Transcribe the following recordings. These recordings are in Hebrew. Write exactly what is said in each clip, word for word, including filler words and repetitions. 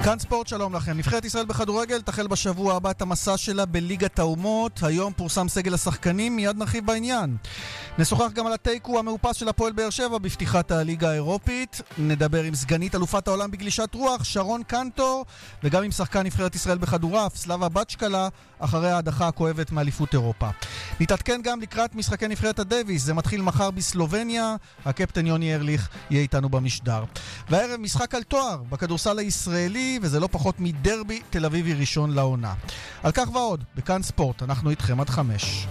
כאן ספורט, שלום לכם. נבחרת ישראל בכדורגל תחל בשבוע הבא את המסע שלה בליגת האומות. היום פורסם סגל השחקנים, מיד נרחיב בעניין. נשוחח גם על הטייקו המאופס של הפועל באר שבע בפתיחת הליגה האירופית. נדבר עם סגנית אלופת העולם בגלישת רוח, שרון קנטור, וגם עם שחקן נבחרת ישראל בכדורעף, סלאבה בצ'קלה, אחרי ההדחה הכואבת מאליפות אירופה. נתעדכן גם לקראת משחקי נבחרת הדוויס, זה מתחיל מחר בסלובניה. הקפטן יוני ארליך יהיה איתנו במשדר. והערב משחק על תואר בכדורסל הישראלי, וזה לא פחות מדרבי תל אביבי ראשון לעונה. על כך ועוד, בכאן ספורט, אנחנו איתכם עד חמש.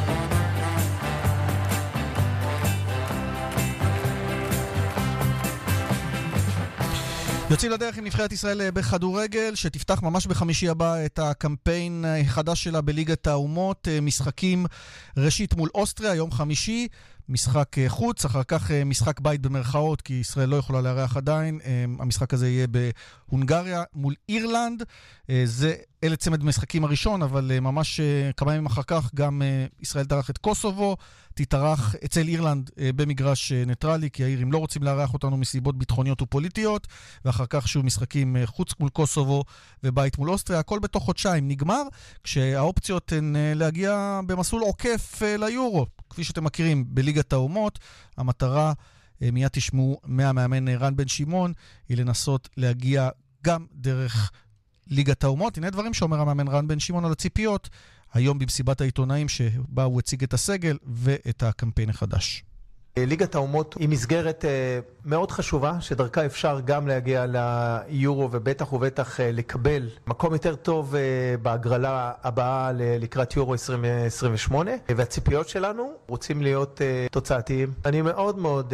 יוצאים לדרך עם נבחרת ישראל בכדורגל, שתפתח ממש בחמישי הבא את הקמפיין החדש שלה בליגת האומות. משחקים ראשית מול אוסטריה, יום חמישי, משחק חוץ, אחר כך משחק בית במרכאות, כי ישראל לא יכולה לארח עדיין. המשחק הזה יהיה בהונגריה מול אירלנד. זה אלה צמד משחקים הראשון, אבל ממש כמה ימים אחר כך גם ישראל תארח את קוסובו, תתארח אצל אירלנד במגרש ניטרלי, כי האירים לא רוצים לארח אותנו מסיבות ביטחוניות ופוליטיות, ואחר כך שוב משחקים חוץ מול קוסובו ובית מול אוסטריה. הכל בתוך חודשיים נגמר, כשהאופציות הן להגיע במסלול עוקף ליורו, כפי שאתם מכירים בליגת האומות. המטרה, מיד תשמעו מהמאמן רן בן שמעון, היא לנסות להגיע גם דרך ליגת האומות. הנה דברים שאומר המאמן רן בן שמעון על הציפיות היום במסיבת העיתונאים שבה הוא הציג את הסגל ואת הקמפיין החדש. ליגת האומות היא מסגרת מאוד חשובה, שדרכה אפשר גם להגיע ליורו ובטח ובטח לקבל מקום יותר טוב בהגרלה הבאה לקראת יורו עשרים עשרים ושמונה, והציפיות שלנו רוצים להיות תוצאתיים. אני מאוד מאוד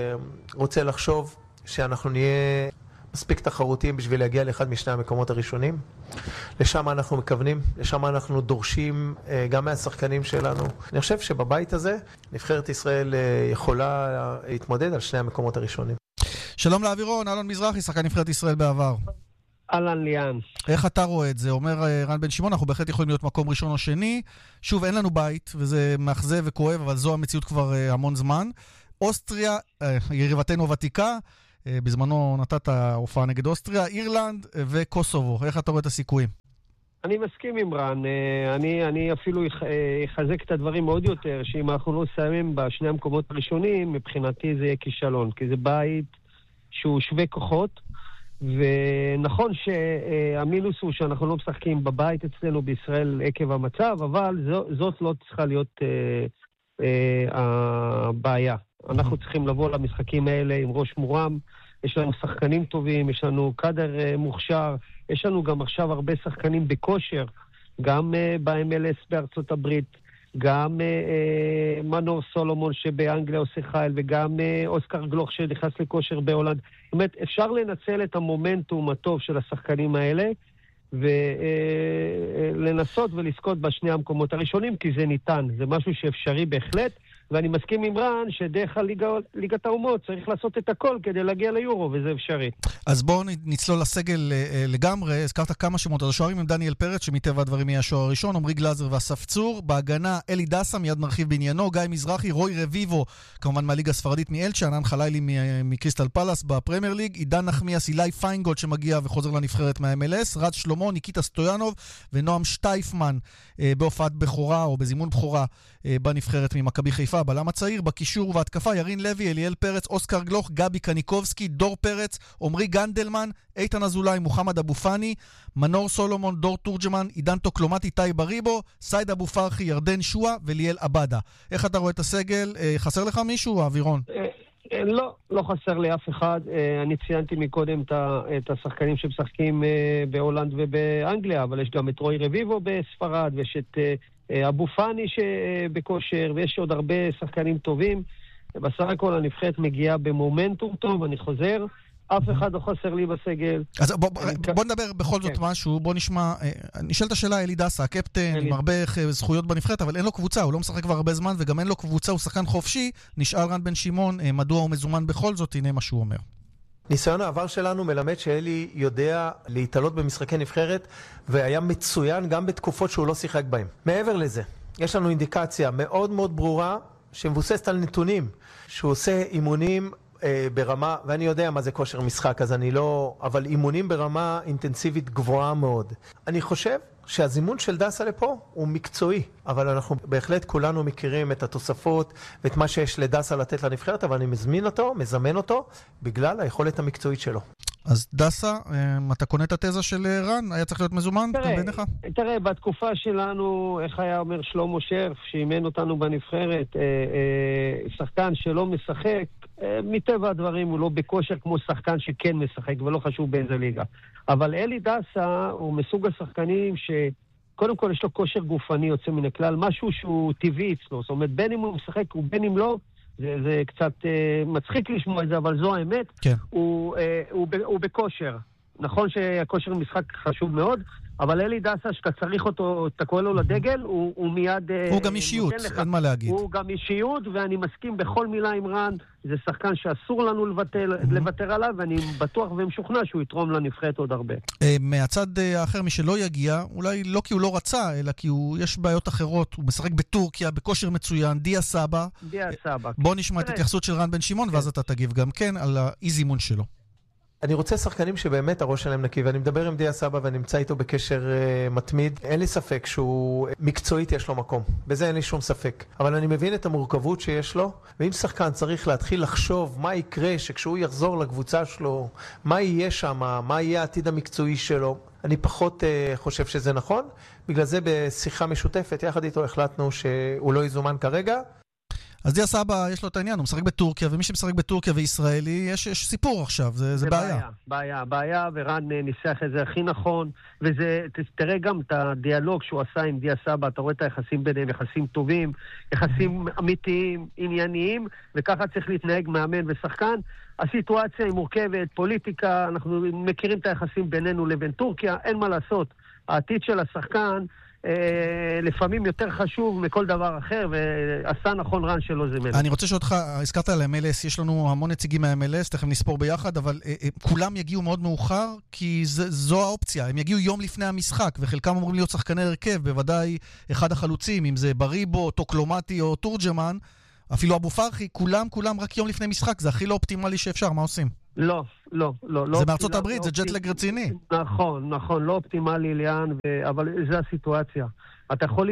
רוצה לחשוב שאנחנו נהיה מספיק תחרותיים בשביל להגיע לאחד משני המקומות הראשונים. לשם אנחנו מכוונים, לשם אנחנו דורשים גם מהשחקנים שלנו. אני חושב שבבית הזה נבחרת ישראל יכולה להתמודד על שני המקומות הראשונים. שלום לאווירון, אלון מזרחי, שחקן נבחרת ישראל בעבר. אלן ליאן. איך אתה רואה את זה? אומר רן בן שמעון, אנחנו בהחלט יכולים להיות מקום ראשון או שני. שוב, אין לנו בית, וזה מאכזב וכואב, אבל זו המציאות כבר המון זמן. אוסטריה, יריבתנו הוותיקה, בזמנו נתת הופעה נגד אוסטריה, אירלנד וקוסובו. איך אתה רואה את הסיכויים? אני מסכים עם רן. אני, אני אפילו אחזק את הדברים מאוד יותר, שאם אנחנו לא נסיים בשני המקומות הראשונים, מבחינתי זה יהיה כישלון, כי זה בית שהוא שווה כוחות, ונכון שהמינוס הוא שאנחנו לא משחקים בבית אצלנו בישראל עקב המצב, אבל זאת לא צריכה להיות אה, אה, הבעיה. אנחנו צריכים לבוא למשחקים האלה עם ראש מורם, יש לנו שחקנים טובים, יש לנו קדר uh, מוכשר, יש לנו גם עכשיו הרבה שחקנים בכושר, גם uh, ב-אם אל אס בארצות הברית, גם uh, uh, מנור סולומון שבאנגליה עושה חייל, וגם uh, אוסקר גלוך שנכנס לכושר בהולנד. זאת אומרת, אפשר לנצל את המומנטום הטוב של השחקנים האלה, ולנסות uh, ולזכות בשני המקומות הראשונים, כי זה ניתן, זה משהו שאפשרי בהחלט, ואני מסכים עם רן שדרך הליגה, ליגת האומות צריך לעשות את הכל כדי להגיע ליורו, וזה אפשרי. אז בואו נצלול לסגל לגמרי. הזכרת כמה שמות. אז השוערים עם דניאל פרץ, שמטבע הדברים יהיה השוער הראשון, עמרי גלאזר ואסף צור. בהגנה אלי דסה, מיד נרחיב בעניינו, גיא מזרחי, רוי רביבו, כמובן מהליגה הספרדית מאלצ'ה, ענן חלילי מקריסטל פלאס בפרמייר ליג, עידן נחמיאס, אילי פיינגולד שמגיע וחוזר לנבחרת מה-אם אל אס, רז שלמה, ניקיטה סטויאנוב ונועם שטייפמן בהופעת בכורה או בזימון בכורה בנבחרת ממכבי חיפה. בלם הצעיר, בקישור והתקפה, ירין לוי, אליאל פרץ, אוסקר גלוך, גבי קניקובסקי, דור פרץ, עמרי גנדלמן, איתן אזולאי, מוחמד אבו פני, מנור סולומון, דור תורג'מן, עידן טוקלומטי, טאי בריבו, סייד אבו פרחי, ירדן שואה וליאל אבדה. איך אתה רואה את הסגל? חסר לך מישהו, אווירון? לא, לא חסר לי אף אחד. אני ציינתי מקודם את השחקנים שמשחקים בהולנד ובאנגליה, אבל יש גם את רוי רביבו בספרד, ויש את אבו פני שבכושר, ויש עוד הרבה שחקנים טובים. בסך הכל הנבחרת מגיעה במומנטום טוב, אני חוזר, אף אחד לא חסר לי בסגל. אז בוא, בוא נדבר בכל זאת משהו, בוא נשמע, נשאלת השאלה, אלי דסה, הקפטן עם הרבה זכויות בנבחרת, אבל אין לו קבוצה, הוא לא משחק כבר הרבה זמן, וגם אין לו קבוצה, הוא שחקן חופשי. נשאל רן בן שמעון, מדוע הוא מזומן בכל זאת, הנה מה שהוא אומר. ניסיון העבר שלנו מלמד שאלי יודע להתעלות במשחקי נבחרת, והיה מצוין גם בתקופות שהוא לא שיחק בהם. מעבר לזה, יש לנו אינדיקציה מאוד מאוד ברורה, שמבוססת על נתונים, שהוא עושה אימונים אה, ברמה, ואני יודע מה זה כושר משחק, אז אני לא, אבל אימונים ברמה אינטנסיבית גבוהה מאוד. אני חושב שהזימון של דסה לפה הוא מקצועי, אבל אנחנו בהחלט כולנו מכירים את התוספות ואת מה שיש לדסה לתת לנבחרת, אבל אני מזמין אותו, מזמן אותו, בגלל היכולת המקצועית שלו. אז דסה, אתה קונה את התזה של רן? היה צריך להיות מזומן? תראה, בעיניך? תראה, בתקופה שלנו, איך היה אומר שלמה שרף, שאימן אותנו בנבחרת, אה, אה, שחקן שלא משחק, אה, מטבע הדברים הוא לא בכושר כמו שחקן שכן משחק, ולא חשוב באיזה ליגה. אבל אלי דסה הוא מסוג השחקנים ש... קודם כל יש לו כושר גופני יוצא מן הכלל, משהו שהוא טבעי אצלו, זאת אומרת, בין אם הוא משחק ובין אם לא, זה, זה קצת אה, מצחיק לשמוע את זה, אבל זו האמת. כן. הוא, אה, הוא, ב, הוא בכושר. נכון שהכושר משחק חשוב מאוד, אבל אלי דסה, שאתה צריך אותו, אתה קורא לו לדגל, הוא, הוא מיד... הוא גם אישיות, אין מה להגיד. הוא גם אישיות, ואני מסכים בכל מילה עם רן, זה שחקן שאסור לנו לוותר, לוותר עליו, ואני בטוח ומשוכנע שהוא יתרום לנבחרת עוד הרבה. מהצד האחר, מי שלא יגיע, אולי לא כי הוא לא רצה, אלא כי הוא, יש בעיות אחרות, הוא משחק בטורקיה, בכושר מצוין, דיה סבא. דיה סבא. בוא נשמע את התייחסות של רן בן שמעון, ואז אתה תגיב גם כן על האי-זימון שלו. אני רוצה שחקנים שבאמת הראש שלהם נקי, ואני מדבר עם דיה סבא ואני נמצא איתו בקשר uh, מתמיד. אין לי ספק שהוא מקצועית יש לו מקום, בזה אין לי שום ספק. אבל אני מבין את המורכבות שיש לו, ואם שחקן צריך להתחיל לחשוב מה יקרה שכשהוא יחזור לקבוצה שלו, מה יהיה שם, מה יהיה העתיד המקצועי שלו, אני פחות uh, חושב שזה נכון. בגלל זה בשיחה משותפת יחד איתו החלטנו שהוא לא יזומן כרגע. אז דיה סבא יש לו את העניין, הוא משחק בטורקיה, ומי שמשחק בטורקיה וישראלי, יש, יש סיפור עכשיו, זה, זה, זה בעיה. בעיה, בעיה, בעיה, ורן ניסח את זה הכי נכון, וזה, תראה גם את הדיאלוג שהוא עשה עם דיה סבא, אתה רואה את היחסים ביניהם, יחסים טובים, יחסים אמיתיים, ענייניים, וככה צריך להתנהג מאמן ושחקן. הסיטואציה היא מורכבת, פוליטיקה, אנחנו מכירים את היחסים בינינו לבין טורקיה, אין מה לעשות. העתיד של השחקן, לפעמים יותר חשוב מכל דבר אחר, ועשה נכון רן שלו זה מלך. אני רוצה שאותך, הזכרת על ה-אם אל אס, יש לנו המון נציגים מה-אם אל אס, תכף נספור ביחד, אבל כולם יגיעו מאוד מאוחר, כי זו האופציה, הם יגיעו יום לפני המשחק, וחלקם אמורים להיות שחקני הרכב, בוודאי אחד החלוצים, אם זה בריבו, טוקלומטי או טורג'מן, אפילו אבו פרחי, כולם, כולם רק יום לפני משחק, זה הכי לא אופטימלי שאפשר, מה עושים? לא, לא, לא. זה מארצות הברית, זה ג'טלג רציני. נכון, נכון, לא אופטימלי, ליאן, אבל זה הסיטואציה. אתה יכול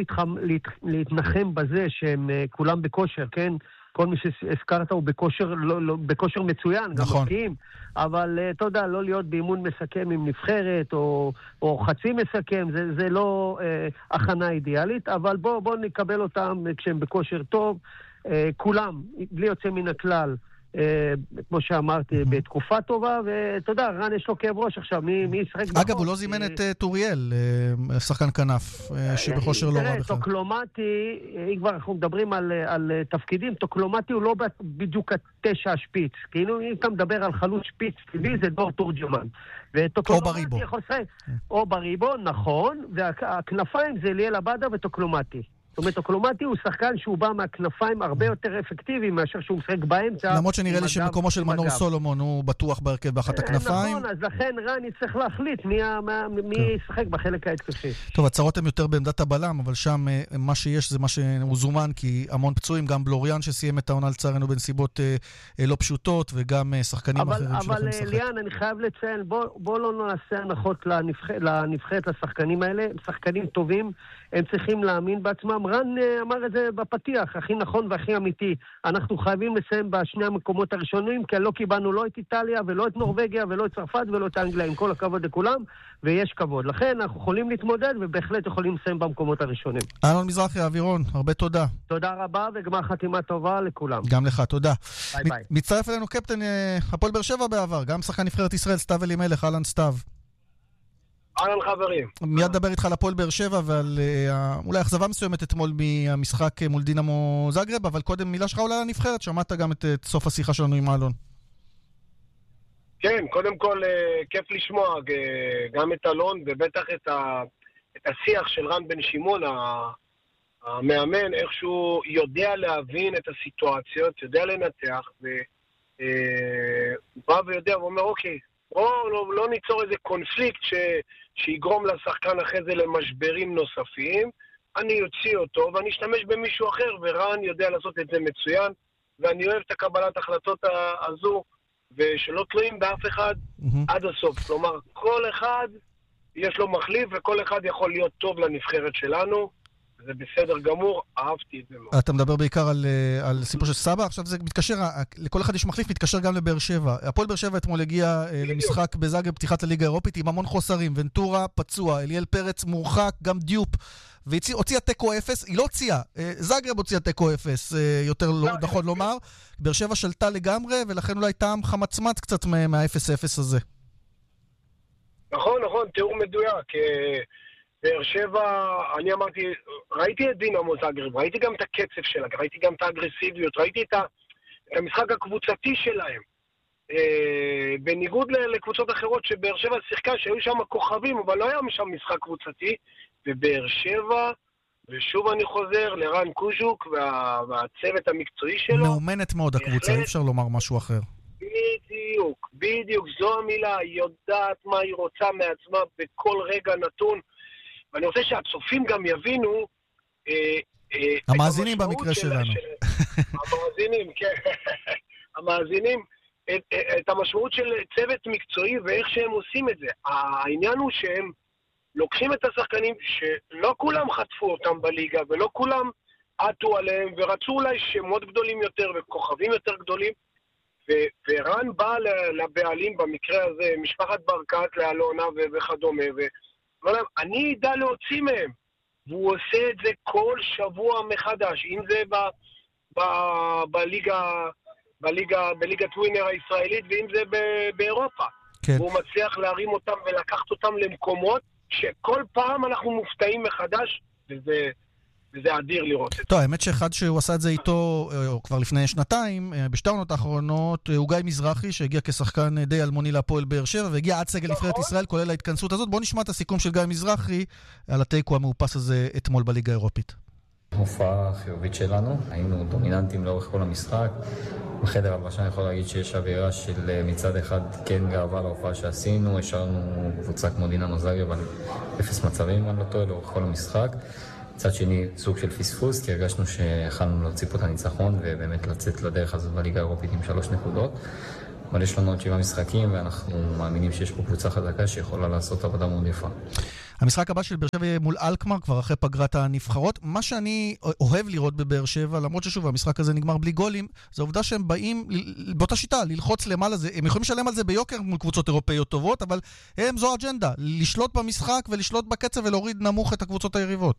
להתנחם בזה שהם כולם בכושר, כן? כל מי שהזכרת הוא בכושר, בכושר מצוין, גם מפתיעים, אבל אתה יודע, לא להיות באימון מסכם עם נבחרת, או חצי מסכם, זה לא הכנה אידיאלית, אבל בואו נקבל אותם כשהם בכושר טוב, כולם, בלי יוצא מן הכלל, כמו שאמרתי, בתקופה טובה, ואתה יודע, רן יש לו כאב ראש עכשיו, מי ישחק בחוץ? אגב, הוא לא זימן את טוריאל, שחקן כנף, שבחושר לא רע בכלל. טוקלומטי, אם כבר אנחנו מדברים על תפקידים, טוקלומטי הוא לא בדיוק התשע השפיץ, כאילו אם אתה מדבר על חלוץ שפיץ, זה דור תורג'מן. או בריבו. או בריבו, נכון, והכנפיים זה ליאל עבדה וטוקלומטי. זאת אומרת, טוקלומטי הוא שחקן שהוא בא מהכנפיים הרבה יותר אפקי מאשר שהוא משחק באמצע. למרות שנראה לי שמקומו של מנור סולומון הוא בטוח בהרכב באחת הכנפיים. נכון, אז לכן רני צריך להחליט מי ישחק בחלק ההתקפי. טוב, הצרות הן יותר בעמדת הבלם, אבל שם מה שיש זה מה שהוא זומן, כי המון פצועים, גם בלוריאן שסיים את העונה לצערנו בנסיבות לא פשוטות, וגם שחקנים אחרים שלכם לשחק. אבל ליאן, אני חייב לציין, בוא לא נעשה הנחות לנבחרת, לשחקנים האלה, שחקנים טובים, הם צריכים להאמין בעצמם. רן אמר את זה בפתיח, הכי נכון והכי אמיתי. אנחנו חייבים לסיים בשני המקומות הראשונים, כי לא קיבלנו לא את איטליה ולא את נורווגיה ולא את צרפת ולא את אנגליה, עם כל הכבוד לכולם, ויש כבוד. לכן אנחנו יכולים להתמודד ובהחלט יכולים לסיים במקומות הראשונים. אלון מזרחי, אווירון, הרבה תודה. תודה רבה וגמר חתימה טובה לכולם. גם לך, תודה. ביי ביי. מצטרף אלינו קפטן הפועל באר שבע בעבר, גם שחקן נבחרת ישראל, סתיו אלימלך, אהלן סתיו. אהלן חברים. מיד דבר איתך על הפועל באר שבע ועל uh, אולי אכזבה מסוימת אתמול מהמשחק מול דינמו זאגרב, אבל קודם מילה שלך אולי לנבחרת, שמעת גם את, את סוף השיחה שלנו עם אלון. כן, קודם כל uh, כיף לשמוע uh, גם את אלון ובטח את, ה, את השיח של רן בן שמעון, המאמן, איך שהוא יודע להבין את הסיטואציות, יודע לנתח, והוא uh, בא ויודע ואומר אוקיי, או לא, לא ניצור איזה קונפליקט ש, שיגרום לשחקן אחרי זה למשברים נוספים, אני יוציא אותו ואני אשתמש במישהו אחר, ורן יודע לעשות את זה מצוין. ואני אוהב את הקבלת החלטות הזו, ושלא תלויים באף אחד mm-hmm. עד הסוף. כלומר, כל אחד יש לו מחליף, וכל אחד יכול להיות טוב לנבחרת שלנו. זה בסדר גמור, אהבתי את זה מאוד. אתה מדבר בעיקר על, על סיפור של סבא, עכשיו זה מתקשר, לכל אחד יש מחליף, מתקשר גם לבאר שבע. הפועל באר שבע אתמול הגיע למשחק בזאגרב פתיחת הליגה האירופית עם המון חוסרים, ונטורה פצוע, אליאל פרץ מורחק, גם דיופ, והוציאה טקו אפס, היא לא הוציאה, זאגרב הוציאה טקו אפס, יותר נכון לומר, באר שבע שלטה לגמרי, ולכן אולי טעם חמצמץ קצת מה-אפס אפס הזה. נכון, נכון, תיאור מדויק, באר שבע, אני אמרתי, ראיתי את דינמו זאגרב, ראיתי גם את הקצב שלה, ראיתי גם את האגרסיביות, ראיתי את המשחק הקבוצתי שלהם. אה, בניגוד לקבוצות אחרות שבאר שבע שיחקה, שהיו שם כוכבים, אבל לא היה שם משחק קבוצתי, ובאר שבע, ושוב אני חוזר לרן קוז'וק וה, והצוות המקצועי שלו. מאומנת מאוד הקבוצה, אי אפשר לומר משהו אחר. בדיוק, בדיוק, זו המילה, היא יודעת מה היא רוצה מעצמה בכל רגע נתון, ואני רוצה שהצופים גם יבינו... המאזינים במקרה שלנו. המאזינים, כן. המאזינים, את המשמעות של צוות מקצועי ואיך שהם עושים את זה. העניין הוא שהם לוקחים את השחקנים שלא כולם חטפו אותם בליגה, ולא כולם עטו עליהם, ורצו אולי שמות גדולים יותר וכוכבים יותר גדולים, ורן בא לבעלים במקרה הזה, משפחת ברקת, לאלונה וכדומה, אני ידע להוציא מהם, והוא עושה את זה כל שבוע מחדש, אם זה ב, ב, בליגה, בליגה, בליגת ווינר הישראלית, ואם זה ב, באירופה. כן. והוא מצליח להרים אותם ולקחת אותם למקומות, שכל פעם אנחנו מופתעים מחדש, וזה, וזה אדיר לראות את זה. טוב, האמת שאחד שהוא עשה את זה איתו, או כבר לפני שנתיים, בשתי העונות האחרונות, הוא גיא מזרחי, שהגיע כשחקן די אלמוני להפועל באר שבע, והגיע עד סגל נבחרת ישראל, כולל ההתכנסות הזאת. בואו נשמע את הסיכום של גיא מזרחי, על התיקו המאופס הזה אתמול בליגה האירופית. הופעה חיובית שלנו, היינו דומיננטים לאורך כל המשחק. בחדר הלבשה אני יכול להגיד שיש אווירה של מצד אחד כן גאווה להופעה שעשינו, השארנו קבוצה כמו דינמו זאגרב על אפס מצבים על אותו לאורך כל המשחק. מצד שני, סוג של פספוס, כי הרגשנו שיכלנו להוציא פה את הניצחון ובאמת לצאת לדרך הזאת בליגה האירופית עם שלוש נקודות. אבל יש לנו עוד שבעה משחקים ואנחנו מאמינים שיש פה קבוצה חזקה שיכולה לעשות עבודה מאוד יפה. המשחק הבא של באר שבע יהיה מול אלקמר, כבר אחרי פגרת הנבחרות. מה שאני אוהב לראות בבאר שבע, למרות ששוב, המשחק הזה נגמר בלי גולים, זה העובדה שהם באים באותה שיטה, ללחוץ למעלה. הם יכולים לשלם על זה ביוקר מול קבוצות אירופאיות טובות, אבל הם זו האג'נדה, לשלוט במשחק ולשלוט בקצב ולהוריד נמוך את הקבוצות היריבות.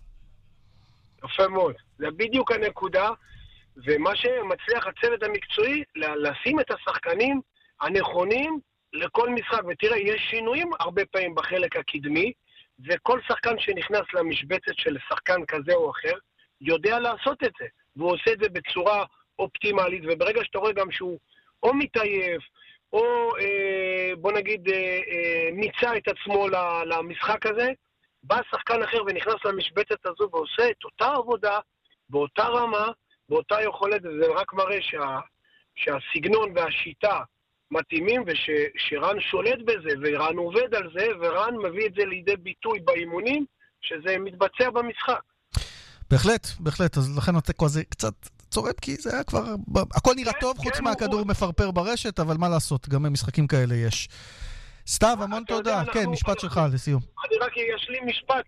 יפה מאוד. זה בדיוק הנקודה, ומה שמצליח הצוות המקצועי, לשים את השחקנים הנכונים לכל משחק. ותראה, יש שינויים הרבה פעמים בחלק הקדמי, וכל שחקן שנכנס למשבצת של שחקן כזה או אחר, יודע לעשות את זה. והוא עושה את זה בצורה אופטימלית, וברגע שאתה רואה גם שהוא או מתעייף, או אה, בוא נגיד אה, אה, מיצה את עצמו למשחק הזה, בא שחקן אחר ונכנס למשבצת הזו ועושה את אותה עבודה, באותה רמה, באותה יכולת, וזה רק מראה שה, שהסגנון והשיטה מתאימים, ושרן שולט בזה, ורן עובד על זה, ורן מביא את זה לידי ביטוי באימונים, שזה מתבצע במשחק. בהחלט, בהחלט, אז לכן התיקו הזה קצת צורם, כי זה היה כבר, הכל נראה טוב, חוץ מהכדור מפרפר ברשת, אבל מה לעשות, גם במשחקים כאלה יש. סתיו, המון תודה. כן, משפט שלך לסיום. אני רק אשלים משפט.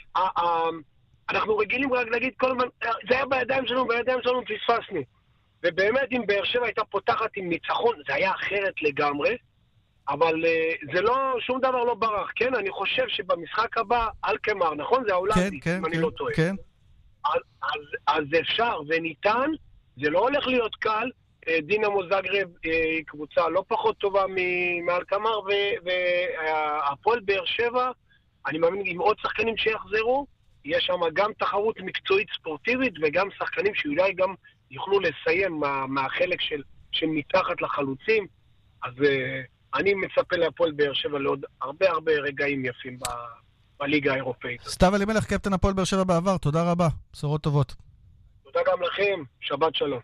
אנחנו רגילים רק להגיד כל הזמן, זה היה בידיים שלנו, בידיים שלנו פספסנו. ובאמת, אם באר שבע הייתה פותחת עם ניצחון, זה היה אחרת לגמרי, אבל זה לא, שום דבר לא ברח. כן, אני חושב שבמשחק הבא, אלקמר, נכון? זה ההולנדי, אם אני לא טועה. כן, אז, אז אפשר, זה ניתן, זה לא הולך להיות קל. דינמו זאגרב היא קבוצה לא פחות טובה מאלקמר, והפועל באר שבע, אני מאמין עם עוד שחקנים שיחזרו, יש שם גם תחרות מקצועית ספורטיבית, וגם שחקנים שאולי גם יוכלו לסיים מה, מהחלק של, של מתחת לחלוצים. אז אני מצפה להפועל באר שבע לעוד הרבה הרבה רגעים יפים ב, בליגה האירופאית. סתיו אלימלך, קפטן הפועל באר שבע בעבר, תודה רבה, בשורות טובות. תודה גם לכם, שבת שלום.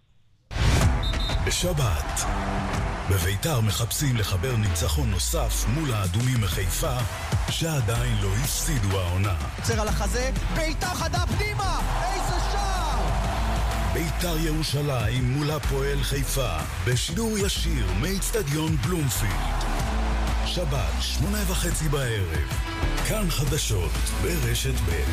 בשבת בביתר מחפשים לחבר ניצחון נוסף מול האדומים מחיפה שעדיין לא הפסידו העונה. יוצר על החזה, ביתר חדה פנימה, איזה שער! בית"ר ירושלים מול הפועל חיפה, בשידור ישיר מאצטדיון בלומפילד. שבת, שמונה וחצי בערב. כאן חדשות ברשת ב'.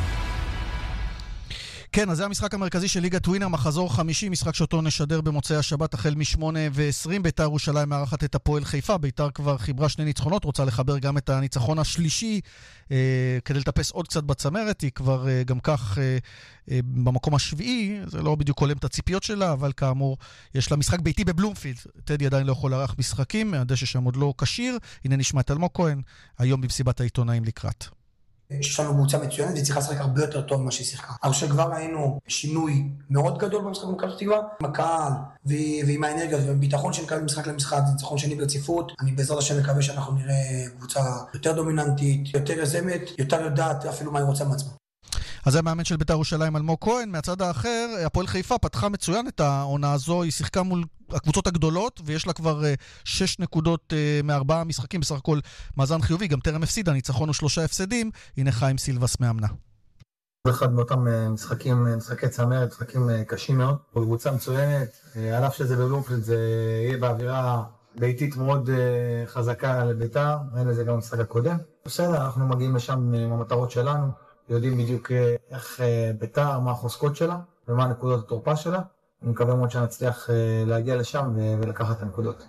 כן, אז זה המשחק המרכזי של ליגת ווינר, מחזור חמישי, משחק שאותו נשדר במוצאי השבת החל מ-שמונה ועשרים. בית"ר ירושלים מארחת את הפועל חיפה. בית"ר כבר חיברה שני ניצחונות, רוצה לחבר גם את הניצחון השלישי אה, כדי לטפס עוד קצת בצמרת. היא כבר אה, גם כך אה, אה, במקום השביעי, זה לא בדיוק הולם את הציפיות שלה, אבל כאמור יש לה משחק ביתי בבלומפילד. טדי עדיין לא יכול לערך משחקים, הדשא שם עוד לא כשיר. הנה נשמע את אלמוג כהן היום במסיבת העיתונאים לקראת. יש לנו קבוצה מצוינת והיא צריכה לשחק הרבה יותר טוב ממה שהיא שיחקה. אבל שכבר ראינו שינוי מאוד גדול במשחק במכבי פתח תקווה, עם הקהל ועם האנרגיות והביטחון שנקבל משחק למשחק, ניצחון שני ברציפות. אני בעזרת השם מקווה שאנחנו נראה קבוצה יותר דומיננטית, יותר יזמת, יותר יודעת אפילו מה היא רוצה מעצמה. אז זה המאמן של בית"ר ירושלים אלמוג כהן. מהצד האחר, הפועל חיפה פתחה מצוין את העונה הזו, היא שיחקה מול הקבוצות הגדולות, ויש לה כבר שש נקודות מארבעה משחקים, בסך הכל מאזן חיובי, גם טרם הפסידה, ניצחון ושלושה הפסדים. הנה חיים סילבס מאמנה. זה אחד מאותם משחקים, משחקי צמרת, משחקים קשים מאוד, קבוצה מצוינת, על אף שזה בבלומפילד, זה יהיה באווירה ביתית מאוד חזקה לבית"ר, ראינו זה גם במשחק הקודם. בסדר, אנחנו מגיעים לשם עם המטרות שלנו, יודעים בדיוק איך בית"ר, מה החוזקות שלה ומה נקודות התורפה שלה. אני מקווה מאוד שנצליח להגיע לשם ולקחת את הנקודות.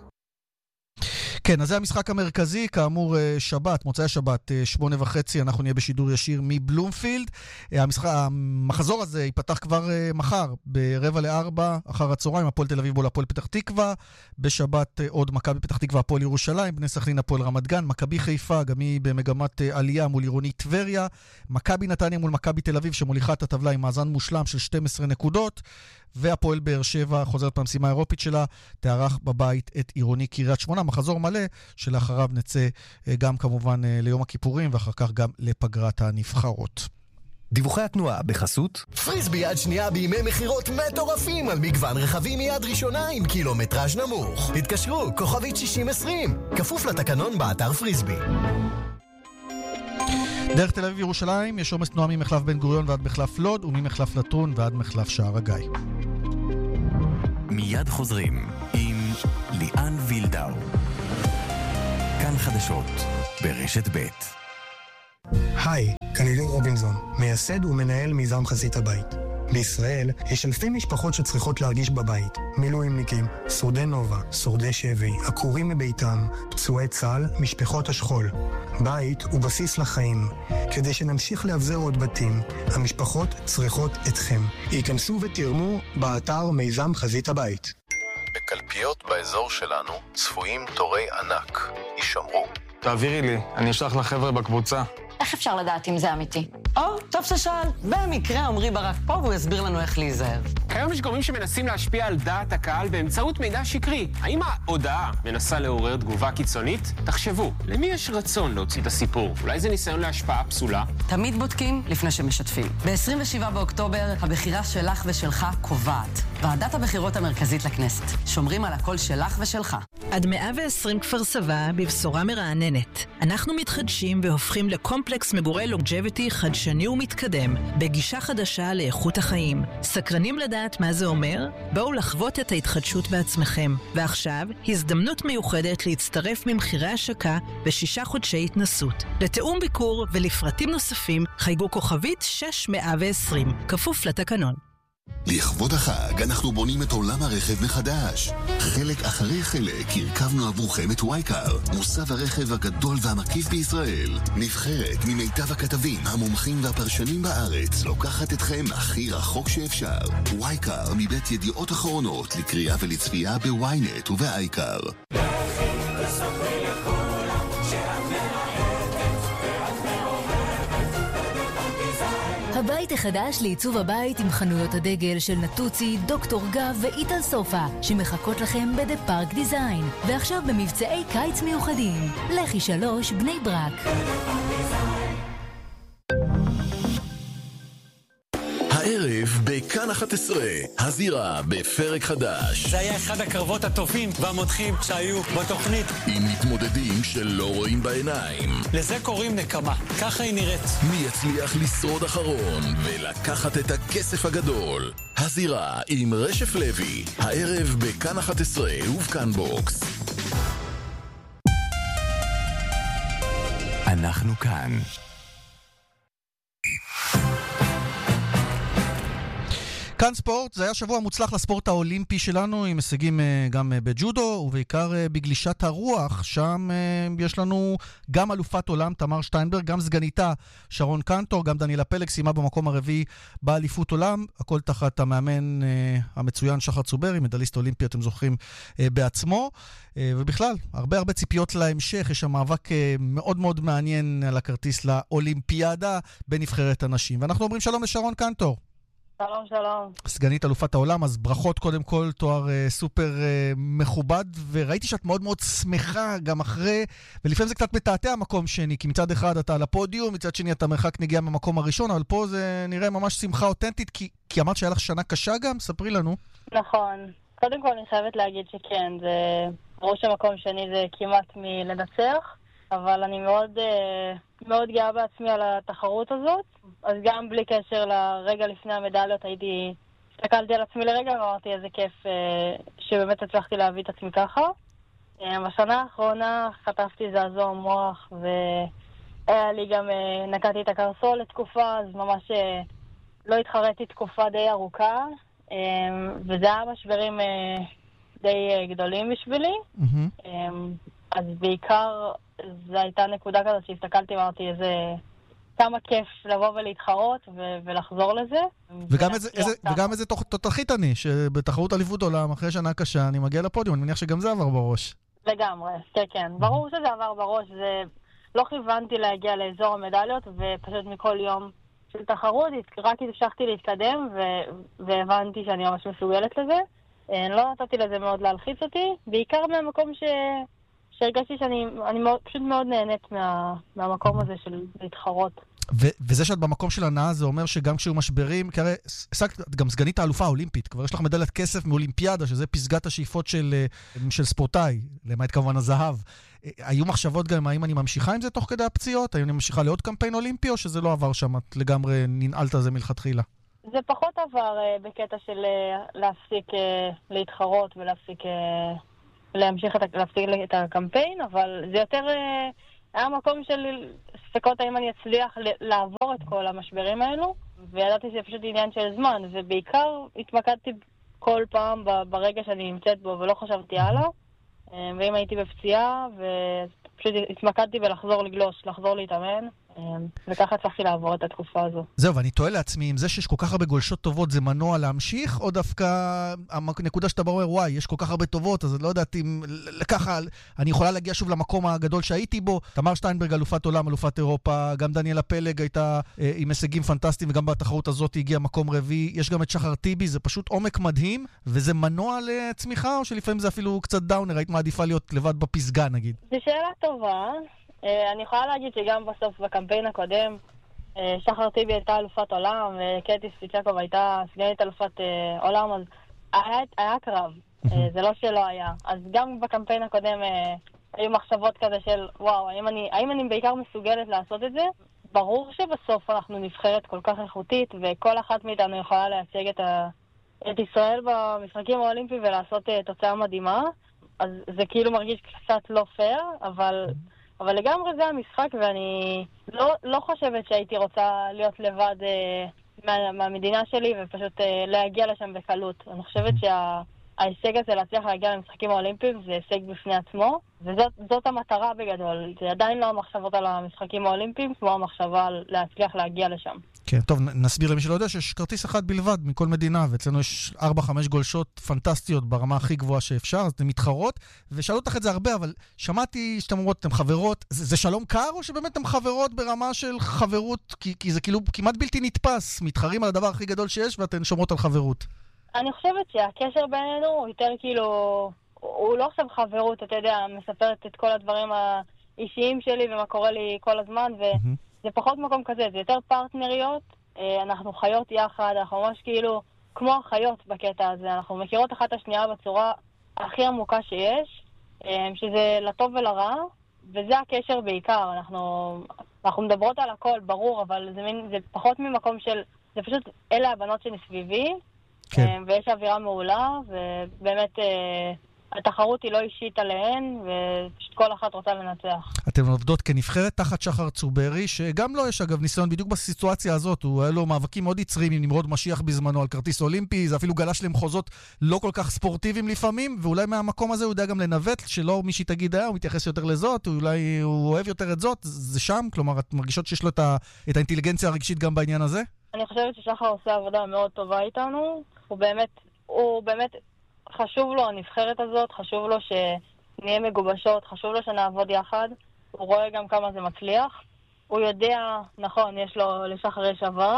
כן, אז זה המשחק המרכזי, כאמור שבת, מוצאי השבת, שמונה וחצי, אנחנו נהיה בשידור ישיר מבלומפילד. המשחק, המחזור הזה ייפתח כבר מחר, ברבע לארבע, אחר הצהריים, הפועל תל אביב מול הפועל פתח תקווה, בשבת עוד מכבי פתח תקווה, הפועל ירושלים, בני סכנין, הפועל רמת גן, מכבי חיפה, גם היא במגמת עלייה מול עירוני טבריה, מכבי נתניה מול מכבי תל אביב, שמוליכה את הטבלה עם מאזן מושלם של שתים עשרה נקודות, והפועל באר שבע חוזרת במשימה האירופית שלה, תארח בבית את עירוני קריית שמונה, מחזור מלא שלאחריו נצא גם כמובן ליום הכיפורים ואחר כך גם לפגרת הנבחרות. דיווחי התנועה בחסות פריסבי יד שנייה בימי מחירות מטורפים על מגוון רכבים מיד ראשונה עם קילומטראז' נמוך. התקשרו, כוכבית שישים עשרים, כפוף לתקנון באתר פריסבי. דרך תל אביב ירושלים יש עומס תנועה ממחלף בן גוריון ועד מחלף לוד וממחלף לטרון ועד מחלף שער הגיא. מיד חוזרים עם ליאן וילדאו. כאן חדשות ברשת ב'. היי, כאן אילן רובינזון, מייסד ומנהל מיזם חזית הבית. בישראל יש אלפי משפחות שצריכות להרגיש בבית. מילואימניקים, שורדי נובה, שורדי שבי, עקורים מביתם, פצועי צה"ל, משפחות השכול. בית הוא בסיס לחיים. כדי שנמשיך להבזר עוד בתים, המשפחות צריכות אתכם. ייכנסו ותרמו באתר מיזם חזית הבית. בקלפיות באזור שלנו צפויים תורי ענק. יישמרו. תעבירי לי, אני אשלח לחבר'ה בקבוצה. איך אפשר לדעת אם זה אמיתי? או, טוב ששאל. במקרה עמרי ברק פה והוא יסביר לנו איך להיזהר. כיום יש גורמים שמנסים להשפיע על דעת הקהל באמצעות מידע שקרי. האם ההודעה מנסה לעורר תגובה קיצונית? תחשבו, למי יש רצון להוציא את הסיפור? אולי זה ניסיון להשפעה פסולה? תמיד בודקים לפני שמשתפים. ב-עשרים ושבעה באוקטובר, הבחירה שלך ושלך קובעת. ועדת הבחירות המרכזית לכנסת. שומרים על הקול שלך ושלך. עד מאה ועשרים כפר סבא בבשורה מרעננת. אנחנו מתחדשים והופכים לקומפלקס מגורי לונג'ביטי חדשני ומתקדם, בגישה חדשה לאיכות החיים. סקרנים לדעת מה זה אומר? בואו לחוות את ההתחדשות בעצמכם. ועכשיו, הזדמנות מיוחדת להצטרף ממחירי השקה בשישה חודשי התנסות. לתאום ביקור ולפרטים נוספים, חייגו כוכבית שש מאה ועשרים, כפוף לתקנון. לכבוד החג אנחנו בונים את עולם הרכב מחדש. חלק אחרי חלק הרכבנו עבורכם את וייקר, מוסב הרכב הגדול והמקיף בישראל. נבחרת ממיטב הכתבים, המומחים והפרשנים בארץ, לוקחת אתכם הכי רחוק שאפשר. וייקר מבית ידיעות אחרונות, לקריאה ולצפייה בוויינט ובאייקר. הבית החדש לעיצוב הבית עם חנויות הדגל של נטוצי, דוקטור גב ואיטל סופה שמחכות לכם בדה פארק דיזיין, ועכשיו במבצעי קיץ מיוחדים. לכי שלוש בני ברק. הערב בכאן כאן אחת עשרה, הזירה בפרק חדש. זה היה אחד הקרבות הטובים והמותחים שהיו בתוכנית. עם מתמודדים שלא רואים בעיניים. לזה קוראים נקמה, ככה היא נראית. מי יצליח לשרוד אחרון ולקחת את הכסף הגדול? הזירה עם רשף לוי, הערב בכאן אחת עשרה ובכאן בוקס. אנחנו כאן. כאן ספורט, זה היה שבוע מוצלח לספורט האולימפי שלנו, עם הישגים גם בג'ודו ובעיקר בגלישת הרוח. שם יש לנו גם אלופת עולם תמר שטיינברג, גם סגניתה שרון קנטור, גם דניאלה פלג סיימה במקום הרביעי באליפות עולם, הכל תחת המאמן המצוין שחר צוברי, מדליסט אולימפי אתם זוכרים בעצמו, ובכלל הרבה הרבה ציפיות להמשך. יש שם מאבק מאוד מאוד מעניין על הכרטיס לאולימפיאדה בנבחרת הנשים, ואנחנו אומרים שלום לשרון קנטור. שלום, שלום. סגנית אלופת העולם, אז ברכות קודם כל, תואר אה, סופר אה, מכובד, וראיתי שאת מאוד מאוד שמחה גם אחרי, ולפעמים זה קצת מתעתע המקום שני, כי מצד אחד אתה על הפודיום, מצד שני אתה מרחק נגיע מהמקום הראשון, אבל פה זה נראה ממש שמחה אותנטית, כי, כי אמרת שהיה לך שנה קשה גם, ספרי לנו. נכון. קודם כל אני חייבת להגיד שכן, זה ראש המקום שני זה כמעט מלנצח, אבל אני מאוד, מאוד גאה בעצמי על התחרות הזאת. אז גם בלי קשר לרגע לפני המדליות, הייתי, הסתכלתי על עצמי לרגע ואמרתי איזה כיף שבאמת הצלחתי להביא את עצמי ככה. בשנה האחרונה חטפתי זעזוע מוח, והיה לי גם, נקעתי את הקרסול לתקופה, אז ממש לא התחרתי תקופה די ארוכה, וזה היה משברים די גדולים בשבילי. Mm-hmm. אז בעיקר זו הייתה נקודה כזאת שהסתכלתי ואמרתי איזה כמה כיף לבוא ולהתחרות ו- ולחזור לזה. וגם איזה, איזה, וגם איזה תותחית אני, שבתחרות אליפות עולם אחרי שנה קשה אני מגיע לפודיום, אני מניח שגם זה עבר בראש. לגמרי, כן, כן. ברור שזה עבר בראש, זה לא כיוונתי להגיע לאזור המדליות, ופשוט מכל יום של תחרות רק המשכתי להתקדם ו- והבנתי שאני ממש מסוגלת לזה. לא נתתי לזה מאוד להלחיץ אותי, בעיקר מהמקום ש... שהרגשתי שאני אני מאוד, פשוט מאוד נהנית מה, מהמקום הזה של להתחרות. ו- וזה שאת במקום של הנאה, זה אומר שגם כשהיו משברים, כי הרי השגת גם סגנית האלופה האולימפית, כבר יש לך מדליית כסף מאולימפיאדה, שזה פסגת השאיפות של, של ספורטאי, למעט כמובן הזהב. היו מחשבות גם האם אני ממשיכה עם זה תוך כדי הפציעות? האם אני ממשיכה לעוד קמפיין אולימפי, או שזה לא עבר שם? את לגמרי ננעלת זה מלכתחילה? זה פחות עבר uh, בקטע של uh, להפסיק uh, להתחרות ולהפסיק... Uh... להמשיך את, להפסיק את הקמפיין, אבל זה יותר היה מקום של ספקות האם אני אצליח לעבור את כל המשברים האלו, וידעתי שזה פשוט עניין של זמן, ובעיקר התמקדתי כל פעם ברגע שאני נמצאת בו ולא חשבתי הלאה, ואם הייתי בפציעה, ופשוט התמקדתי בלחזור לגלוש, לחזור להתאמן, וככה הצלחתי לעבור את התקופה הזו. זהו, ואני תוהה לעצמי, אם זה שיש כל כך הרבה גולשות טובות זה מנוע להמשיך, או דווקא הנקודה שאתה אומר, וואי, יש כל כך הרבה טובות, אז לא יודעת אם ככה אני יכולה להגיע שוב למקום הגדול שהייתי בו. תמר שטיינברג, אלופת עולם, אלופת אירופה, גם דניאלה פלג הייתה אה, עם הישגים פנטסטיים, וגם בתחרות הזאת הגיע מקום רביעי. יש גם את שחר טיבי, זה פשוט עומק מדהים, וזה מנוע לצמיחה, או שלפעמים זה אפילו קצת דאונר, היית מעדיפה להיות לבד בפסגה, נגיד? זו שאלה טובה. אני יכולה להגיד שגם בסוף בקמפיין הקודם שחר טיבי הייתה אלופת עולם וקטי ספיצ'קוב הייתה סגנית אלופת עולם, אז היה, היה קרב, זה לא שלא היה. אז גם בקמפיין הקודם היו מחשבות כזה של וואו, האם אני, האם אני בעיקר מסוגלת לעשות את זה? ברור שבסוף אנחנו נבחרת כל כך איכותית וכל אחת מאיתנו יכולה להציג את, ה, את ישראל במשחקים האולימפיים ולעשות תוצאה מדהימה, אז זה כאילו מרגיש קצת לא פייר, אבל... אבל לגמרי זה המשחק, ואני לא, לא חושבת שהייתי רוצה להיות לבד אה, מה, מהמדינה שלי ופשוט אה, להגיע לשם בקלות. אני חושבת שההישג הזה להצליח להגיע למשחקים האולימפיים זה הישג בפני עצמו, וזאת המטרה בגדול. זה עדיין לא המחשבות על המשחקים האולימפיים, כמו המחשבה על להצליח להגיע לשם. כן, טוב, נסביר למי שלא יודע שיש כרטיס אחד בלבד מכל מדינה, ואצלנו יש ארבע חמש גולשות פנטסטיות ברמה הכי גבוהה שאפשר, אז אתן מתחרות, ושאלו אותך את זה הרבה, אבל שמעתי שאתם אומרות, אתן חברות, זה, זה שלום קר, או שבאמת אתן חברות ברמה של חברות, כי, כי זה כאילו כמעט בלתי נתפס, מתחרים על הדבר הכי גדול שיש, ואתן שומרות על חברות? אני חושבת שהקשר בינינו הוא יותר כאילו, הוא לא עכשיו חברות, אתה יודע, מספרת את כל הדברים האישיים שלי ומה קורה לי כל הזמן, ו... זה פחות מקום כזה, זה יותר פרטנריות, אנחנו חיות יחד, אנחנו ממש כאילו כמו החיות בקטע הזה. אנחנו מכירות אחת השנייה בצורה הכי עמוקה שיש, שזה לטוב ולרע, וזה הקשר בעיקר. אנחנו, אנחנו מדברות על הכל, ברור, אבל זה, מין, זה פחות ממקום של, זה פשוט אלה הבנות שנסביבי, כן. ויש אווירה מעולה, ובאמת התחרות היא לא אישית עליהן, ופשוט כל אחת רוצה לנצח. אתם עובדות כנבחרת תחת שחר צוברי, שגם לא יש אגב ניסיון בדיוק בסיטואציה הזאת, הוא היה לו מאבקים מאוד יצריים עם נמרוד משיח בזמנו על כרטיס אולימפי, זה אפילו גלש למחוזות לא כל כך ספורטיביים לפעמים, ואולי מהמקום הזה הוא יודע גם לנווט, שלא מישהי תגיד, הוא מתייחס יותר לזאת, אולי הוא אוהב יותר את זאת, זה שם, כלומר, את מרגישות שיש לו את, ה... את האינטליגנציה הרגשית גם בעניין הזה? אני חושבת ששחר עושה עבודה מאוד טובה איתנו, הוא באמת, הוא באמת חשוב לו הנבחרת הזאת, חשוב לו שנהיה מגובשות, חשוב לו שנעבוד יחד, הוא רואה גם כמה זה מצליח, הוא יודע, נכון, יש לו לשחר יש עבר,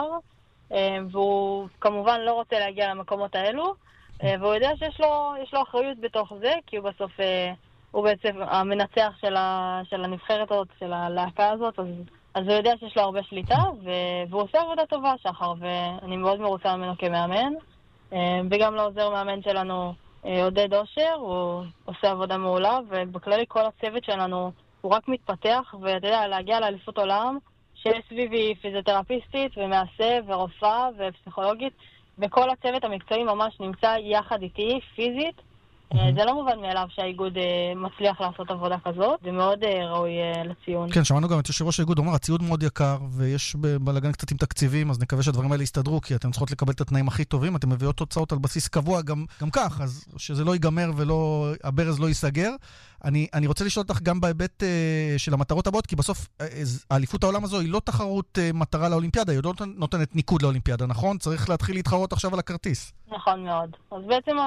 והוא כמובן לא רוצה להגיע למקומות האלו, והוא יודע שיש לו, יש לו אחריות בתוך זה, כי הוא בסוף, הוא בעצם המנצח של, ה, של הנבחרת הזאת, של הלהקה הזאת, אז, אז הוא יודע שיש לו הרבה שליטה, והוא עושה עבודה טובה, שחר, ואני מאוד מרוצה ממנו כמאמן, וגם לעוזר מאמן שלנו, עודד אושר, הוא עושה עבודה מעולה, ובכללי כל הצוות שלנו הוא רק מתפתח, ואתה יודע, להגיע לאליפות עולם, שיש סביבי פיזיותרפיסטית ומעשה ורופאה ופסיכולוגית, וכל הצוות המקצועי ממש נמצא יחד איתי, פיזית. זה לא מובן מאליו שהאיגוד מצליח לעשות עבודה כזאת, זה מאוד ראוי לציון. כן, שמענו גם את יושב ראש האיגוד, אומר, הציוד מאוד יקר, ויש בלגן קצת עם תקציבים, אז נקווה שהדברים האלה יסתדרו, כי אתם צריכות לקבל את התנאים הכי טובים, אתם מביאות תוצאות על בסיס קבוע גם, גם כך, אז שזה לא ייגמר ולא, הברז לא ייסגר. אני, אני רוצה לשאול אותך גם בהיבט uh, של המטרות הבאות, כי בסוף uh, האליפות העולם הזו היא לא תחרות uh, מטרה לאולימפיאדה, היא לא נותנת ניקוד לאולימפיאדה, נכון? צריך להתחיל להתחרות עכשיו על הכרטיס. נכון מאוד. אז בעצם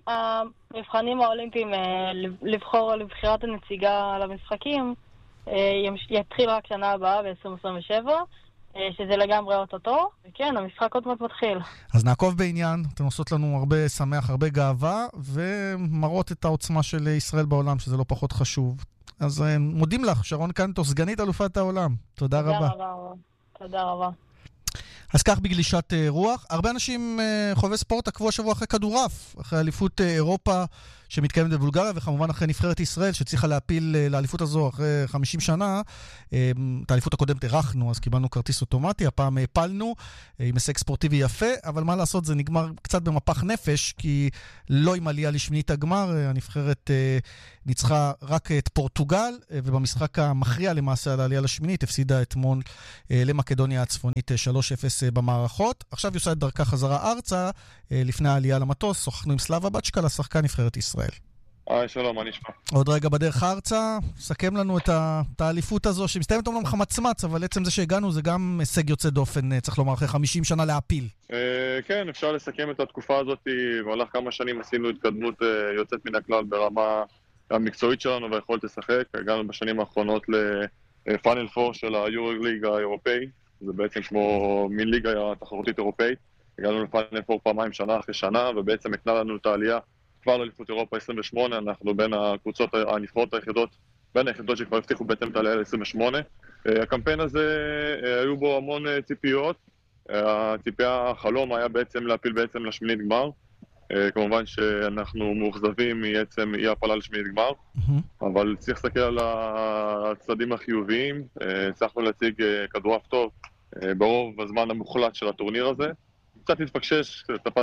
המבחנים האולימפיים uh, לבחור לבחירת הנציגה למשחקים uh, יתחיל רק שנה הבאה ב-עשרים עשרים ושבע, שזה לגמרי אוטוטו, וכן, המשחק עוד מעט מתחיל. אז נעקוב בעניין, אתם עושות לנו הרבה שמח, הרבה גאווה, ומראות את העוצמה של ישראל בעולם, שזה לא פחות חשוב. אז מודים לך, שרון קנטו, סגנית אלופת העולם. תודה רבה. תודה רבה. תודה רבה. אז כך בגלישת רוח. הרבה אנשים חובבי ספורט עקבו השבוע אחרי כדורעף, אחרי אליפות אירופה שמתקיימת בבולגריה, וכמובן אחרי נבחרת ישראל שצריכה להפיל לאליפות הזו אחרי חמישים שנה. את האליפות הקודמת ערכנו, אז קיבלנו כרטיס אוטומטי, הפעם הפלנו עם הישג ספורטיבי יפה, אבל מה לעשות, זה נגמר קצת במפח נפש, כי לא עם עלייה לשמינית הגמר, הנבחרת ניצחה רק את פורטוגל, ובמשחק המכריע למעשה על העלייה לשמינית, הפסידה אתמול למקדוניה הצפונית שלוש אפס במערכות. עכשיו היא עושה את דרכה חזרה ארצה, לפני העלייה למטוס, שוחחנו עם סלאבה בצ'קה, לשחקן נבחרת ישראל. היי, שלום, מה נשמע? עוד רגע בדרך ארצה, סכם לנו את האליפות הזו, שמסתיימת אומנם חמצמץ, אבל עצם זה שהגענו זה גם הישג יוצא דופן, צריך לומר, אחרי חמישים שנה להפיל. כן, אפשר לסכם את התקופה הזאת, במהלך כמה שנים עשינו התקדמות יוצאת מן הכלל ברמה המקצועית שלנו והיכולת לשחק, הגענו בשנים האחרונות לפאנל פור של היורו-ליג האירופאי, זה בעצם כמו מין ליגה תחרותית אירופאית, הגענו לפאנל פור פעמיים שנה אחרי שנה, ובעצם הקנה לנו את העלייה כבר לאליפות אירופה עשרים ושמונה, אנחנו בין הקבוצות הנבחרות היחידות, בין היחידות שכבר הבטיחו בעצם את העלייה ל-עשרים ושמונה. הקמפיין הזה, היו בו המון ציפיות, הציפייה, החלום היה בעצם להפיל בעצם לשמינית גמר, כמובן שאנחנו מאוכזבים מעצם אי הפלה לשמינית גמר, אבל צריך להסתכל על הצדדים החיוביים, הצלחנו להציג כדורעף טוב ברוב הזמן המוחלט של הטורניר הזה, קצת נתפקשש,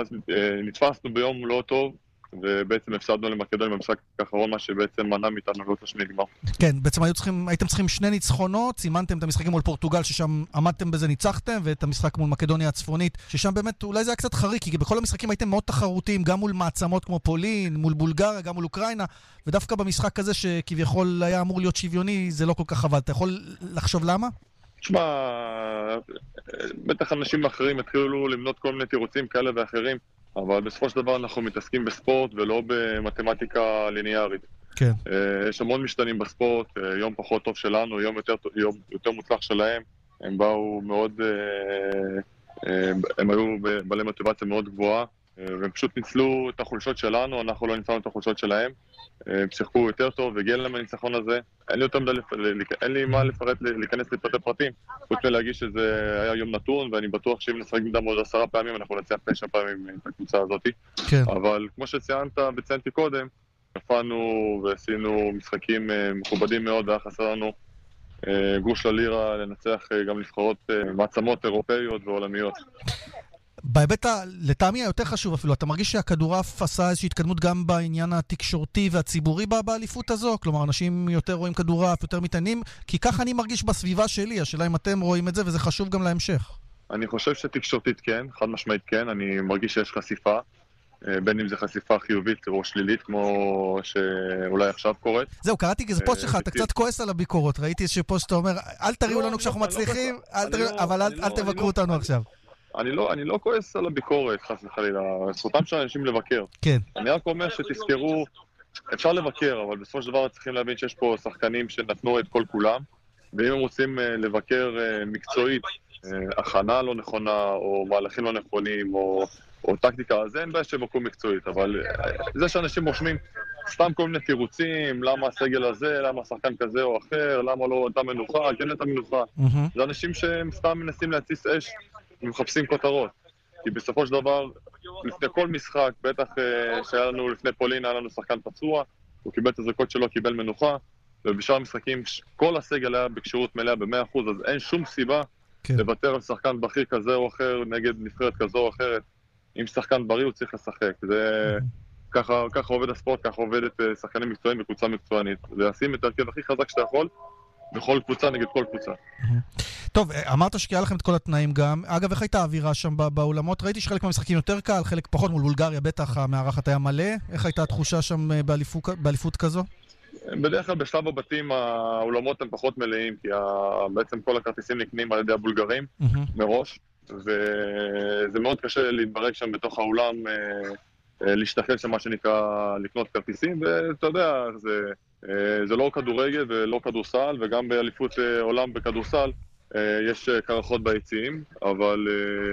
נתפסנו ביום לא טוב, ובעצם הפסדנו למקדוניה במשחק האחרון, מה שבעצם מנע מאיתנו לא לשמינית גמר. כן, בעצם היו צריכים, הייתם צריכים שני ניצחונות, סימנתם את המשחקים מול פורטוגל, ששם עמדתם בזה, ניצחתם, ואת המשחק מול מקדוניה הצפונית, ששם באמת אולי זה היה קצת חריג, כי בכל המשחקים הייתם מאוד תחרותיים, גם מול מעצמות כמו פולין, מול בולגריה, גם מול אוקראינה, ודווקא במשחק הזה שכביכול היה אמור להיות שוויוני, זה לא כל כך עבד. אתה יכול לחשוב למה? תשמע, בטח אנשים אחרים התחילו למנות כל מיני תירוצים כאלה ואחרים, אבל בסופו של דבר אנחנו מתעסקים בספורט ולא במתמטיקה ליניארית. כן. יש המון משתנים בספורט, יום פחות טוב שלנו, יום יותר, יום יותר מוצלח שלהם. הם באו מאוד, הם היו בעלי מוטיבציה מאוד גבוהה, והם פשוט ניצלו את החולשות שלנו, אנחנו לא ניצלנו את החולשות שלהם. הם שיחקו יותר טוב והגיע להם הניצחון הזה. אין לי יותר מדי, אין לי מה לפרט, להיכנס לפרטי פרטים. חוץ מלהגיד שזה היה יום נתון, ואני בטוח שאם נשחק נגדם עוד עשרה פעמים, אנחנו נצליח תשע פעמים את הקבוצה הזאת. כן. אבל כמו שציינת וציינתי קודם, נפלנו ועשינו משחקים מכובדים מאוד, והיה חסר לנו גוש ללירה לנצח גם נבחרות מעצמות אירופאיות ועולמיות. בהיבט לטעמי היותר חשוב אפילו, אתה מרגיש שהכדורעף עשה איזושהי התקדמות גם בעניין התקשורתי והציבורי באליפות הזו? כלומר, אנשים יותר רואים כדורעף, יותר מתעניינים, כי ככה אני מרגיש בסביבה שלי, השאלה אם אתם רואים את זה, וזה חשוב גם להמשך. אני חושב שתקשורתית כן, חד משמעית כן, אני מרגיש שיש חשיפה, בין אם זה חשיפה חיובית או שלילית, כמו שאולי עכשיו קורית. זהו, קראתי איזה פוסט שלך, אתה קצת כועס על הביקורות, ראיתי שפוסט שאתה אומר, אל תראו לנו כשאנחנו מצליחים, אבל אל תבקרו אותנו עכשיו. אני לא, אני לא כועס על הביקורת, חס וחלילה, זכותם של אנשים לבקר. כן. אני רק אומר שתזכרו, אפשר לבקר, אבל בסופו של דבר צריכים להבין שיש פה שחקנים שנתנו את כל כולם, ואם הם רוצים לבקר מקצועית, הכנה לא נכונה, או מהלכים לא נכונים, או, או טקטיקה, אז אין בעיה שבקרו מקצועית, אבל זה שאנשים מושמים סתם כל מיני תירוצים, למה הסגל הזה, למה השחקן כזה או אחר, למה לא אותה מנוחה, כן את המנוחה. Mm-hmm. זה אנשים שהם סתם מנסים להציס אש, ומחפשים כותרות. כי בסופו של דבר, לפני כל משחק, בטח שהיה לנו לפני פולין, היה לנו שחקן פצוע, הוא קיבל את הזריקות שלו, קיבל מנוחה, ובשאר המשחקים, כל הסגל היה בקשירות מלאה ב-מאה אחוז, אז אין שום סיבה כן. לוותר על שחקן בכיר כזה או אחר, נגד נבחרת כזו או אחרת. אם שחקן בריא הוא צריך לשחק. זה... ככה, ככה עובד הספורט, ככה עובדת שחקנים מקצועיים בקבוצה מקצוענית. לשים את הרכב הכי חזק שאתה יכול, בכל קבוצה נגד כל קבוצה. טוב, אמרת שקיעה לכם את כל התנאים גם. אגב, איך הייתה האווירה שם באולמות? ראיתי שחלק מהמשחקים יותר קל, חלק פחות, מול בולגריה בטח המארחת היה מלא. איך הייתה התחושה שם באליפות, באליפות כזו? בדרך כלל בשלב הבתים האולמות הם פחות מלאים, כי בעצם כל הכרטיסים נקנים על ידי הבולגרים מראש, וזה מאוד קשה להתברג שם בתוך האולם, להשתחל שם מה שנקרא לקנות כרטיסים, ואתה יודע, זה... זה לא כדורגל ולא כדורסל, וגם באליפות עולם בכדורסל יש קרחות ביציעים, אבל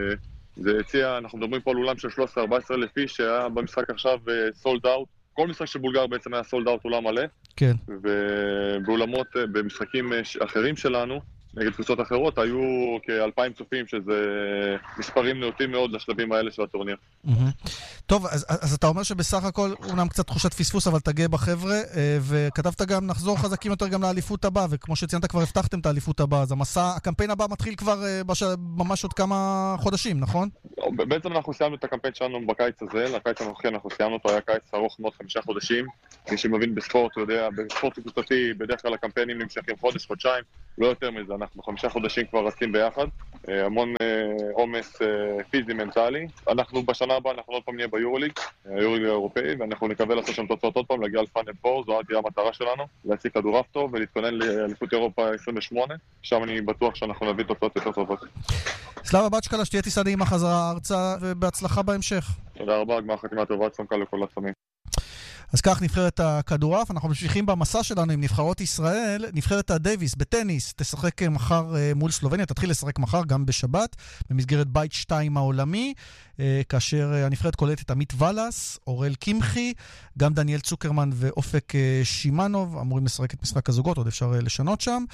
זה יציע, אנחנו מדברים פה על אולם של שלוש עשרה ארבע עשרה אלף איש, שהיה במשחק עכשיו סולד אאוט, כל משחק של בולגר בעצם היה סולד אאוט אולם מלא, כן. ובאולמות, במשחקים אחרים שלנו, נגד קבוצות אחרות, היו כאלפיים צופים, שזה מספרים נאותים מאוד לשלבים האלה של הטורניר. טוב, אז, אז אתה אומר שבסך הכל, אומנם קצת תחושת פספוס, אבל תגע בחבר'ה, וכתבת גם, נחזור חזקים יותר גם לאליפות הבאה, וכמו שציינת כבר הבטחתם את האליפות הבאה, אז המסע, הקמפיין הבא מתחיל כבר בש... ממש עוד כמה חודשים, נכון? בעצם אנחנו סיימנו את הקמפיין שלנו בקיץ הזה, לקיץ הנוכחי אנחנו סיימנו אותו, היה קיץ ארוך מאוד חמישה חודשים, מי שמבין בספורט, הוא יודע, בספורט קבוצתי, בדרך כלל הקמפיינים נמשכים חודש, חודשיים, לא יותר מזה, אנחנו חמישה חודשים כבר רצים ביחד, המון עומס פיזי מנטלי. אנחנו בשנה הבאה, אנחנו עוד פעם נהיה ביורוליג, היורוליג האירופאי, ואנחנו נקווה לעשות שם תוצאות עוד פעם, להגיע לפאנל פור, זו תהיה המטרה שלנו, להציג כדורעף טוב ולהתכונן לאליפות אירופה עשרים ושמונה, שם אני בטוח שאנחנו נביא תוצאות יותר טובות. סלאבה בצ'קלה, שתהיה טיסה נעימה חזרה ארצה, ובהצלחה בהמשך. תודה רבה, גמר חתימה טובה, צמקה לכל הצמים. אז כך נבחרת הכדורעף, אנחנו ממשיכים במסע שלנו עם נבחרות ישראל, נבחרת הדייביס בטניס, תשחק מחר מול סלובניה, תתחיל לשחק מחר גם בשבת, במסגרת בית שתיים העולמי, כאשר הנבחרת כוללת את עמית ולס, אורל קמחי, גם דניאל צוקרמן ואופק שימנוב, אמורים לשחק את משחק הזוגות, עוד אפשר לשנות שם,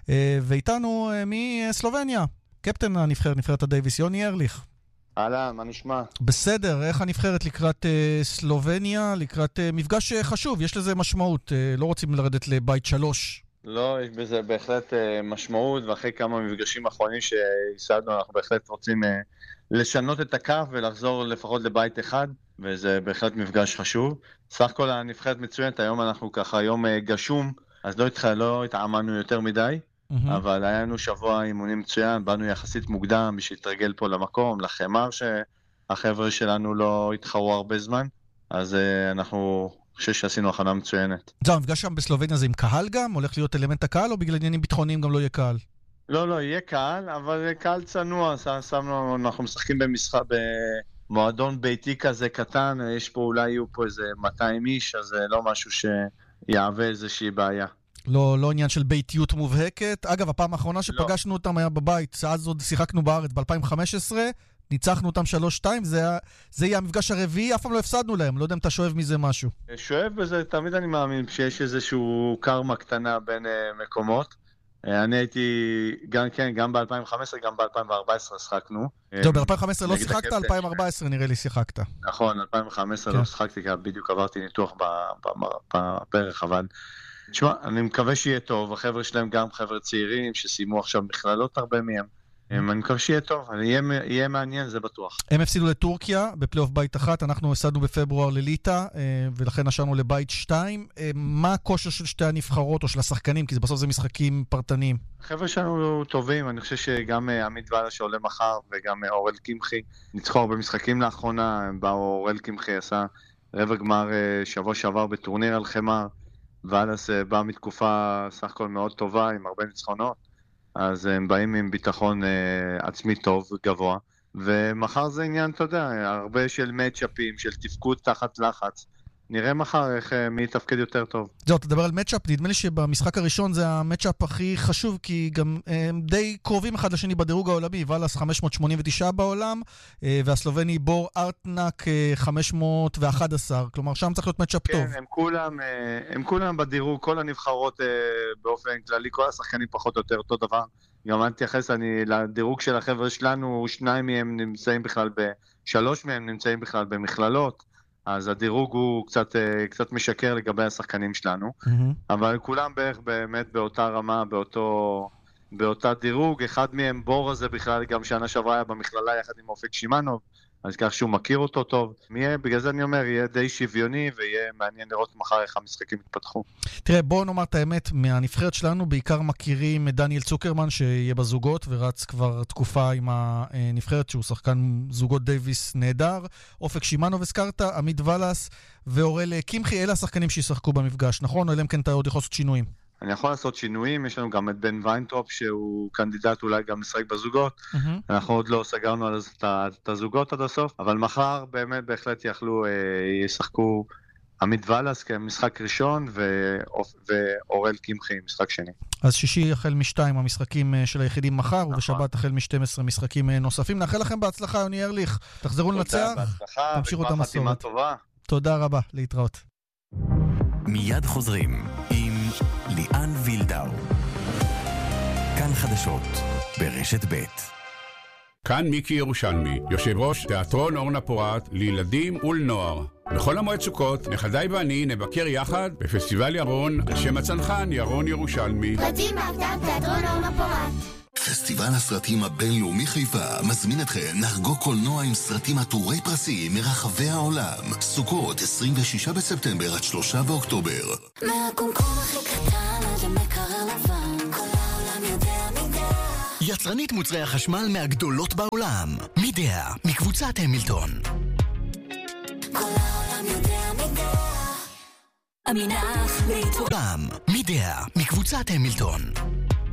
ואיתנו מסלובניה, קפטן הנבחרת, נבחרת הדייביס, יוני ארליך. אהלן, מה נשמע? בסדר, איך הנבחרת לקראת uh, סלובניה, לקראת uh, מפגש uh, חשוב, יש לזה משמעות, uh, לא רוצים לרדת לבית שלוש. לא, יש בזה בהחלט uh, משמעות, ואחרי כמה מפגשים אחרונים שהסעדנו, אנחנו בהחלט רוצים uh, לשנות את הקו ולחזור לפחות לבית אחד, וזה בהחלט מפגש חשוב. סך הכל הנבחרת מצוינת, היום אנחנו ככה יום uh, גשום, אז לא, התח... לא התעמנו יותר מדי. Mm-hmm. אבל היה לנו שבוע אימונים מצוין, באנו יחסית מוקדם בשביל להתרגל פה למקום, לחמר שהחבר'ה שלנו לא התחרו הרבה זמן, אז uh, אנחנו חושב שעשינו הכנה מצוינת. זו, המפגש שם בסלובניה זה עם קהל גם? הולך להיות אלמנט הקהל או בגלל עניינים ביטחוניים גם לא יהיה קהל? לא, לא, יהיה קהל, אבל קהל צנוע, שמנו, אנחנו משחקים במשחק, במועדון ביתי כזה קטן, יש פה אולי יהיו פה איזה מאתיים איש, אז זה לא משהו שיעווה איזושהי בעיה. לא, לא עניין של ביתיות מובהקת. אגב, הפעם האחרונה שפגשנו אותם היה בבית, שאז עוד שיחקנו בארץ ב-אלפיים וחמש עשרה, ניצחנו אותם שלוש שתיים, זה, זה יהיה המפגש הרביעי, אף פעם לא הפסדנו להם, לא יודע אם אתה שואב מזה משהו. שואב בזה, תמיד אני מאמין שיש איזשהו קרמה קטנה בין uh, מקומות. Uh, אני הייתי, גם כן, גם ב-אלפיים וחמש עשרה, גם ב-אלפיים וארבע עשרה שחקנו. טוב, ב-אלפיים וחמש עשרה לא שיחקת, אלפיים וארבע עשרה נראה לי שיחקת. נכון, אלפיים וחמש עשרה לא שיחקתי, כי בדיוק עברתי ניתוח בפרח, אבל... תשמע, אני מקווה שיהיה טוב, החבר'ה שלהם גם חבר'ה צעירים שסיימו עכשיו מכללות הרבה מהם. אני מקווה שיהיה טוב, יהיה, יהיה מעניין, זה בטוח. הם הפסידו לטורקיה בפלייאוף בית אחת, אנחנו הפסדנו בפברואר לליטא, ולכן נשארנו לבית שתיים. מה הכושר של שתי הנבחרות או של השחקנים? כי בסוף זה משחקים פרטניים. החבר'ה שלנו טובים, אני חושב שגם עמית ואלה שעולה מחר, וגם אורל קמחי, ניצחו הרבה משחקים לאחרונה, אורל קמחי עשה רבע גמר שבוע שעבר בטורניר על חמר, ואלס בא מתקופה סך הכל מאוד טובה, עם הרבה ניצחונות, אז הם באים עם ביטחון אה, עצמי טוב, גבוה, ומחר זה עניין, אתה יודע, הרבה של מצ'אפים, של תפקוד תחת לחץ. נראה מחר איך מי יתפקד יותר טוב. זהו, תדבר על מצ'אפ, נדמה לי שבמשחק הראשון זה המצ'אפ הכי חשוב, כי גם הם די קרובים אחד לשני בדירוג העולמי, ואלס חמש מאות שמונים ותשע בעולם, והסלובני בור ארטנק חמש מאות ואחת עשרה, כלומר שם צריך להיות מצ'אפ טוב. כן, הם כולם, הם כולם בדירוג, כל הנבחרות באופן כללי, כל השחקנים פחות או יותר אותו דבר. גם אני תייחס אני לדירוג של החבר'ה שלנו, שניים מהם נמצאים בכלל, בשלוש מהם נמצאים בכלל במכללות, אז הדירוג הוא קצת, קצת משקר לגבי השחקנים שלנו, mm-hmm. אבל כולם בערך באמת באותה רמה, באותו, באותה דירוג. אחד מהם, בור הזה בכלל, גם שנה שעברה היה במכללה יחד עם אופק שימנוב, אז כך שהוא מכיר אותו טוב. יהיה, בגלל זה אני אומר, יהיה די שוויוני, ויהיה מעניין לראות מחר איך המשחקים יתפתחו. תראה, בואו נאמר את האמת, מהנבחרת שלנו בעיקר מכירים את דניאל צוקרמן, שיהיה בזוגות, ורץ כבר תקופה עם הנבחרת, שהוא שחקן זוגות דייביס נהדר, אופק שימנוב הזכרת, עמית ולס, ואורל קמחי, אלה השחקנים שישחקו במפגש, נכון? או אליהם כן אתה עוד יכול לעשות שינויים? אני יכול לעשות שינויים, יש לנו גם את בן ויינטרופ, שהוא קנדידט אולי גם לשחק בזוגות, mm-hmm. אנחנו עוד לא סגרנו על את הזוגות עד הסוף, אבל מחר באמת בהחלט יכלו, ישחקו עמית ולס כמשחק ראשון, ואורל קמחי משחק שני. אז שישי החל משתיים המשחקים של היחידים מחר, נכון. ובשבת החל משתים עשרה משחקים נוספים. נאחל לכם בהצלחה, יוני ארליך, תחזרו לנצח, תמשיכו את המסורת. תודה רבה, להתראות. מיד חוזרים עם ליאן וילדאו. כאן חדשות ברשת ב'. כאן מיקי ירושלמי, יושב ראש תיאטרון אורנה פורת לילדים ולנוער. בכל המועד סוכות, נכדיי ואני נבקר יחד בפסטיבל ירון על שם הצנחן ירון ירושלמי. פרטים באתר תיאטרון אורנה פורת. פסטיבל הסרטים הבינלאומי חיפה מזמין אתכם לחגוג קולנוע עם סרטים עטורי פרסים מרחבי העולם. סוכות עשרים ושישה בספטמבר עד שלושה באוקטובר. מהקומקום הכי קטן עד המקרר לבן, כל העולם יודע מידע. יצרנית מוצרי החשמל מהגדולות בעולם, מידע, מקבוצת המילטון. כל העולם יודע מידע. המינח להתפורם. מידע, מקבוצת המילטון.